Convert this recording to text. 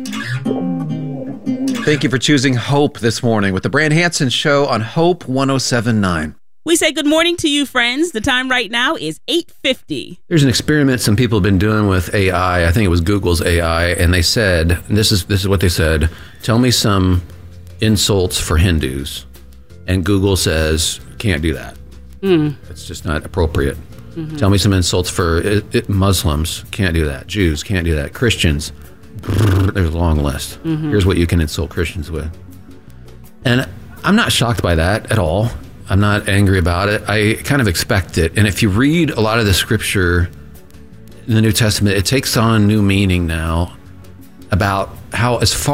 Thank you for choosing Hope this morning with the Brand Hansen Show on Hope 107.9. We say good morning to you, friends. The time right now is 8:50. There's an experiment some people have been doing with AI. I think it was Google's AI, and they said, this is what they said, tell me some insults for Hindus. And Google says, can't do that. It's just not appropriate. Mm-hmm. Tell me some insults for Muslims. Can't do that. Jews. Can't do that. Christians. There's a long list. Mm-hmm. Here's what you can insult Christians with. And I'm not shocked by that at all. I'm not angry about it. I kind of expect it. And if you read a lot of the scripture in the New Testament, it takes on new meaning now about how, as far